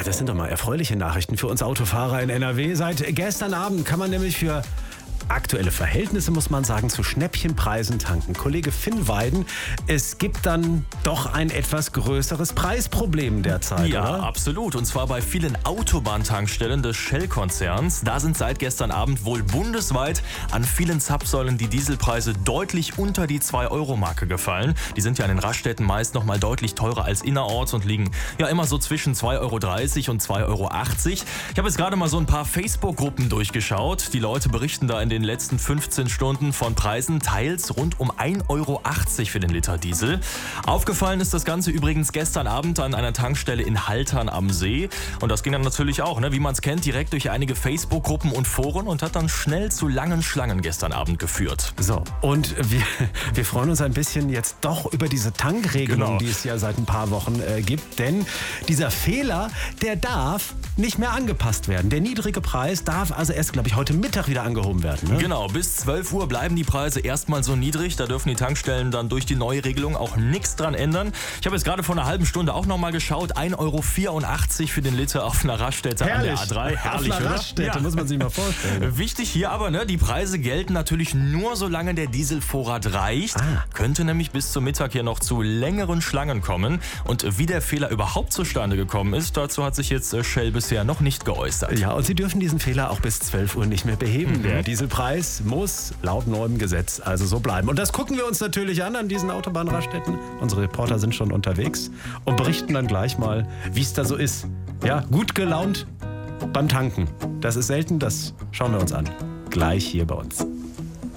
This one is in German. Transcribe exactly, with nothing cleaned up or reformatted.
das sind doch mal erfreuliche Nachrichten für uns Autofahrer in N R W. Seit gestern Abend kann man nämlich für aktuelle Verhältnisse, muss man sagen, zu Schnäppchenpreisen tanken. Kollege Finn Weiden, es gibt dann doch ein etwas größeres Preisproblem derzeit, Ja, oder? absolut. Und zwar bei vielen Autobahntankstellen des Shell-Konzerns. Da sind seit gestern Abend wohl bundesweit an vielen Zapfsäulen die Dieselpreise deutlich unter die zwei-Euro-Marke gefallen. Die sind ja an den Raststätten meist noch mal deutlich teurer als innerorts und liegen ja immer so zwischen zwei Euro dreißig und zwei Euro achtzig. Ich habe jetzt gerade mal so ein paar Facebook-Gruppen durchgeschaut. Die Leute berichten da in den letzten fünfzehn Stunden von Preisen teils rund um ein Euro achtzig für den Liter Diesel. Aufgefallen ist das Ganze übrigens gestern Abend an einer Tankstelle in Haltern am See. Und das ging dann natürlich auch, ne, wie man es kennt, direkt durch einige Facebook-Gruppen und Foren und hat dann schnell zu langen Schlangen gestern Abend geführt. So, und wir, wir freuen uns ein bisschen jetzt doch über diese Tankregelung, Genau. die es ja seit ein paar Wochen äh, gibt. Denn dieser Fehler, der darf nicht mehr angepasst werden. Der niedrige Preis darf also erst, glaube ich, heute Mittag wieder angehoben werden. Ne? Genau, bis zwölf Uhr bleiben die Preise erstmal so niedrig. Da dürfen die Tankstellen dann durch die neue Regelung auch nichts dran ändern. Ich habe jetzt gerade vor einer halben Stunde auch nochmal geschaut. ein Euro vierundachtzig für den Liter auf einer Raststätte Herrlich. an der A drei. Herrlich, Auf einer oder? Raststätte, Ja. muss man sich mal vorstellen. Wichtig hier aber, ne, die Preise gelten natürlich nur, solange der Dieselvorrat reicht. Ah. Könnte nämlich bis zum Mittag hier noch zu längeren Schlangen kommen. Und wie der Fehler überhaupt zustande gekommen ist, dazu hat sich jetzt äh, Shell bisher noch nicht geäußert. Ja, und Sie dürfen diesen Fehler auch bis zwölf Uhr nicht mehr beheben. Mhm. Der Dieselpreis muss laut neuem Gesetz also so bleiben. Und das gucken wir uns natürlich an an diesen Autobahnraststätten. Unsere Reporter sind schon unterwegs und berichten dann gleich mal, wie es da so ist. Ja, gut gelaunt beim Tanken. Das ist selten, das schauen wir uns an. Gleich hier bei uns.